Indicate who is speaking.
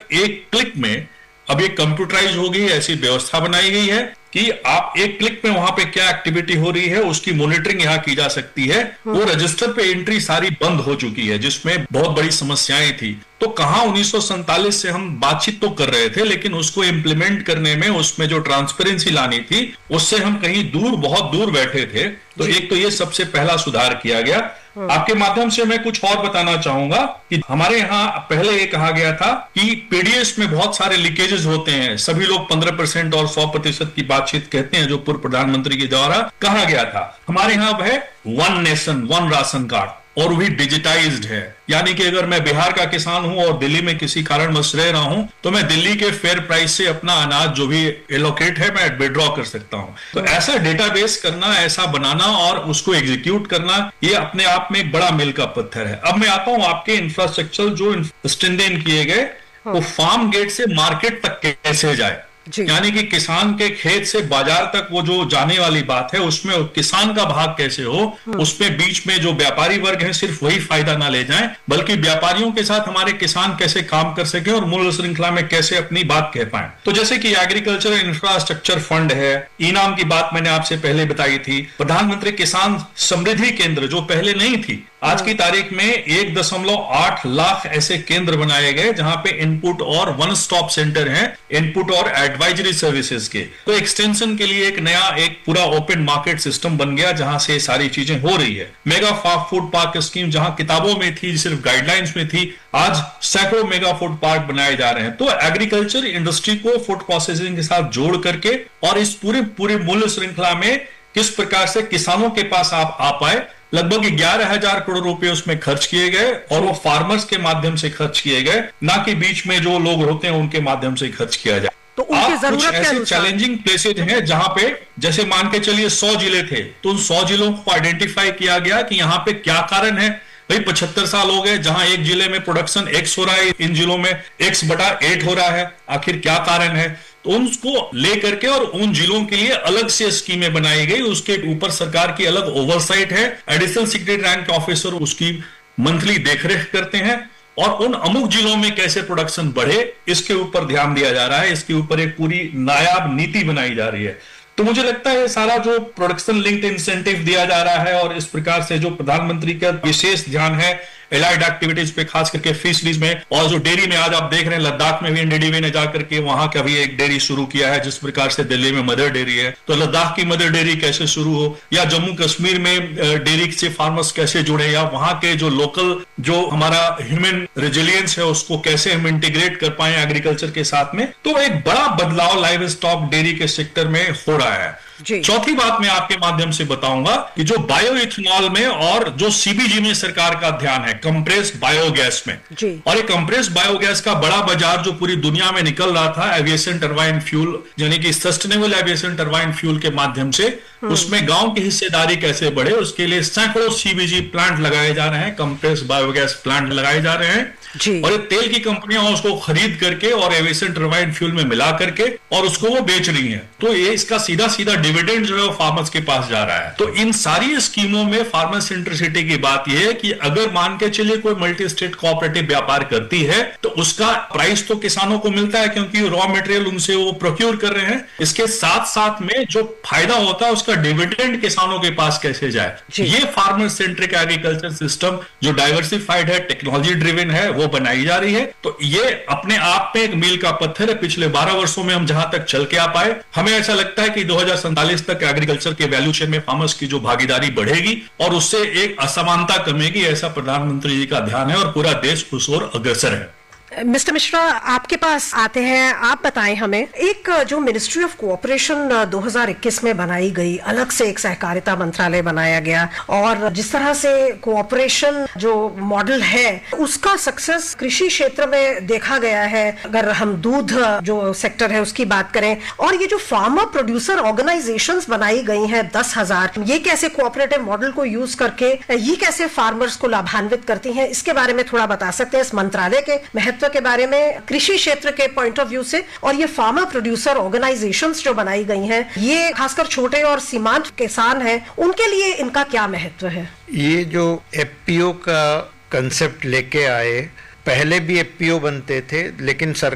Speaker 1: एक क्लिक में, अब ये कंप्यूटराइज हो गई, ऐसी व्यवस्था बनाई गई है कि आप एक क्लिक में वहां पे क्या एक्टिविटी हो रही है उसकी मॉनिटरिंग यहां की जा सकती है। वो रजिस्टर पे एंट्री सारी बंद हो चुकी है, जिसमें बहुत बड़ी समस्याएं थी। तो कहां 1947 से हम बातचीत तो कर रहे थे, लेकिन उसको इम्प्लीमेंट करने में, उसमें जो ट्रांसपेरेंसी लानी थी, उससे हम कहीं दूर, बहुत दूर बैठे थे। तो एक तो ये सबसे पहला सुधार किया गया। आपके माध्यम से मैं कुछ और बताना चाहूंगा कि हमारे यहाँ पहले ये कहा गया था कि पीडीएस में बहुत सारे लीकेजेस होते हैं। सभी लोग 15% और 100% की बातचीत कहते हैं, जो पूर्व प्रधानमंत्री के द्वारा कहा गया था। हमारे यहाँ अब है one nation one ration card, और भी डिजिटाइज्ड है। यानी कि अगर मैं बिहार का किसान हूं और दिल्ली में किसी कारणवश रह रहा हूं, तो मैं दिल्ली के फेयर प्राइस से अपना अनाज जो भी एलोकेट है, मैं विड्रॉ कर सकता हूं। तो ऐसा डेटाबेस करना, ऐसा बनाना और उसको एग्जीक्यूट करना, ये अपने आप में एक बड़ा मील का पत्थर है। अब मैं आता हूं आपके इंफ्रास्ट्रक्चर जो स्ट्रेंथन किए गए, वो फार्म गेट से मार्केट तक कैसे जाए, यानी कि किसान के खेत से बाजार तक वो जो जाने वाली बात है, उसमें किसान का भाग कैसे हो, उसमें बीच में जो व्यापारी वर्ग है सिर्फ वही फायदा ना ले जाएं, बल्कि व्यापारियों के साथ हमारे किसान कैसे काम कर सके और मूल्य श्रृंखला में कैसे अपनी बात कह पाए। तो जैसे कि एग्रीकल्चर इंफ्रास्ट्रक्चर फंड है, इनाम की बात मैंने आपसे पहले बताई थी, प्रधानमंत्री किसान समृद्धि केंद्र जो पहले नहीं थी, आज की तारीख में 1.8 लाख ऐसे केंद्र बनाए गए, जहां पे इनपुट और वन स्टॉप सेंटर हैं, इनपुट और एडवाइजरी सर्विसेज के। तो एक्सटेंशन के लिए एक नया, एक पूरा ओपन मार्केट सिस्टम बन गया, जहां से सारी चीजें हो रही है। मेगा फूड पार्क स्कीम जहां किताबों में थी, सिर्फ गाइडलाइंस में थी, आज सैकड़ों मेगा फूड पार्क बनाए जा रहे हैं। तो एग्रीकल्चर इंडस्ट्री को फूड प्रोसेसिंग के साथ जोड़ करके और इस पूरे मूल्य श्रृंखला में किस प्रकार से किसानों के पास आप आ पाए, लगभग 11,000 करोड़ रुपए उसमें खर्च किए गए, और वो फार्मर्स के माध्यम से खर्च किए गए, ना कि बीच में जो लोग होते हैं उनके माध्यम से खर्च किया जाए।
Speaker 2: तो उनकी जरूरत
Speaker 1: कुछ ऐसे चैलेंजिंग प्लेसेज हैं जहां पे, जैसे मान के चलिए 100 जिले थे, तो उन 100 जिलों को आइडेंटिफाई किया गया कि यहाँ पे क्या कारण है। भाई 75 साल हो गए, जहां एक जिले में प्रोडक्शन X हो रहा है, इन जिलों में X/8 हो रहा है, आखिर क्या कारण है। तो उनको लेकर के और उन जिलों के लिए अलग से स्कीमें बनाई गई, उसके ऊपर सरकार की अलग ओवरसाइट है, एडिशनल सेक्रेटरी रैंक ऑफिसर उसकी मंथली देखरेख करते हैं, और उन अमुक जिलों में कैसे प्रोडक्शन बढ़े, इसके ऊपर ध्यान दिया जा रहा है, इसके ऊपर एक पूरी नायाब नीति बनाई जा रही है। तो मुझे लगता है सारा जो प्रोडक्शन लिंक्ड इंसेंटिव दिया जा रहा है, और इस प्रकार से जो प्रधानमंत्री का विशेष ध्यान है एलाइड एक्टिविटीज पे, खास करके फिशरीज में, और जो डेयरी में आज आप देख रहे हैं लद्दाख में भी एनडीडीबी ने जाकर के वहां का भी एक डेयरी शुरू किया है, जिस प्रकार से दिल्ली में मदर डेयरी है, तो लद्दाख की मदर डेयरी कैसे शुरू हो, या जम्मू कश्मीर में डेयरी से फार्मर्स कैसे जुड़े, या वहां के जो लोकल जो हमारा ह्यूमन रेजिलियंस है उसको कैसे हम इंटीग्रेट कर पाए एग्रीकल्चर के साथ में। तो एक बड़ा बदलाव लाइव स्टॉक डेयरी के सेक्टर में हो रहा है। चौथी बात मैं आपके माध्यम से बताऊंगा कि जो बायो इथेनॉल में और जो सीबीजी में सरकार का ध्यान है, कंप्रेस्ड बायोगैस में, और ये कंप्रेस्ड बायोगैस का बड़ा बाजार जो पूरी दुनिया में निकल रहा था एविएशन टरबाइन फ्यूल, यानी कि सस्टेनेबल एविएशन टरबाइन फ्यूल के माध्यम से, उसमें गांव की हिस्सेदारी कैसे बढ़े, उसके लिए सैकड़ों सीबीजी प्लांट लगाए जा रहे हैं, कंप्रेस्ड बायोगैस प्लांट लगाए जा रहे हैं, और ये तेल की कंपनियां उसको खरीद करके और एविएशन टरबाइन फ्यूल में मिला करके और उसको वो बेच रही हैं। तो ये इसका सीधा सीधा डिविडेंड जो है वो फार्मर्स के पास जा रहा है। तो इन सारी स्कीमों में फार्मर सेंट्रिसिटी की बात यह है कि अगर मान के चलिए कोई मल्टी स्टेट कोऑपरेटिव व्यापार करती है, तो उसका प्राइस तो किसानों को मिलता है, क्योंकि रॉ मटेरियल उनसे वो प्रोक्योर कर रहे हैं। इसके साथ साथ में जो फायदा होता है उसका डिविडेंड किसानों के पास कैसे जाए, ये फार्मर सेंट्रिक एग्रीकल्चर सिस्टम जो डाइवर्सिफाइड है, टेक्नोलॉजी ड्रिवन है, वो बनाई जा रही है। तो ये अपने आप में एक मील का पत्थर है। पिछले 12 वर्षों में हम जहां तक चल के आ पाए, हमें ऐसा लगता है कि 2047 तक एग्रीकल्चर के वैल्यू चेन में फार्मर्स की जो भागीदारी बढ़ेगी और उससे एक असमानता कमेगी, ऐसा प्रधानमंत्री जी का ध्यान है और पूरा देश उस ओर अग्रसर है।
Speaker 2: मिस्टर मिश्रा, आपके पास आते हैं, आप बताएं हमें, एक जो मिनिस्ट्री ऑफ कोऑपरेशन 2021 में बनाई गई, अलग से एक सहकारिता मंत्रालय बनाया गया, और जिस तरह से कोऑपरेशन जो मॉडल है उसका सक्सेस कृषि क्षेत्र में देखा गया है। अगर हम दूध जो सेक्टर है उसकी बात करें, और ये जो फार्मर प्रोड्यूसर ऑर्गेनाइजेशंस बनाई गई हैं 10,000, ये कैसे कोऑपरेटिव मॉडल को यूज करके ये कैसे फार्मर्स को लाभान्वित करती हैं, इसके बारे में थोड़ा बता सकते हैं, इस मंत्रालय के महत्व के बारे में कृषि क्षेत्र के पॉइंट ऑफ व्यू से, और ये फार्मर प्रोड्यूसर ऑर्गेनाइजेशंस जो बनाई गई हैं, ये खासकर छोटे और सीमांत किसान हैं, उनके लिए इनका क्या महत्व है?
Speaker 3: ये जो एफपीओ का कंसेप्ट लेके आए, पहले भी एफपीओ बनते थे, लेकिन